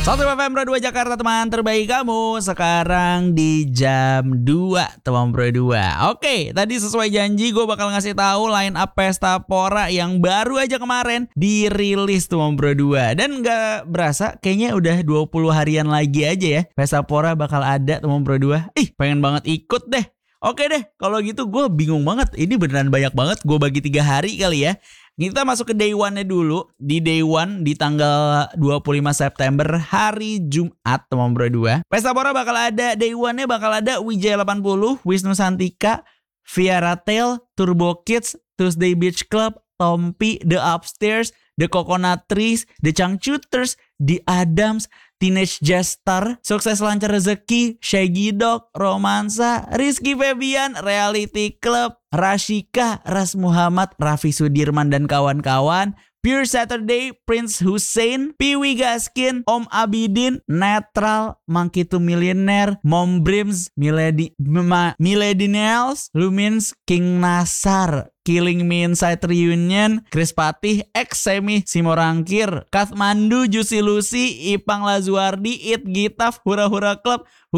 1FM Pro 2 Jakarta, teman terbaik kamu. Sekarang di jam 2, teman Pro 2. Oke, tadi sesuai janji gue bakal ngasih tahu line up Pesta Pora yang baru aja kemarin dirilis, teman Pro 2. Dan gak berasa kayaknya udah 20 harian lagi aja ya Pesta Pora bakal ada, teman Pro 2. Pengen banget ikut deh. Oke deh, kalau gitu gue bingung banget. Ini beneran banyak banget, gue bagi 3 hari kali ya. Kita masuk ke day 1-nya dulu. Di day 1 di tanggal 25 September hari Jumat, teman Bro 2. Pesta Pora bakal ada, day 1-nya bakal ada Wijaya 80, Wisnu Santika, Viara Tail, Turbo Kids, Tuesday Beach Club, Tompi, The Upstairs, The Coconut Trees, The Changcuters, The Adams, Teenage Jester, Sukses Lancar Rezeki, Shaggy Dog, Romansa, Rizky Febian, Reality Club, Rashika, Ras Muhammad, Raffi Sudirman dan kawan-kawan, Pure Saturday, Prince Hussein, Piwi Gaskin, Om Abidin, Netral, Monkey to Millionaire, Mom Brims, Millennials, Lumins, King Nasar, Killing Me Inside Reunion, Chris Patih, X Semi, Simorangkir, Kathmandu, Juicy Lucy, Ipang Lazuardi, It Gitaf, Hura Hura Club,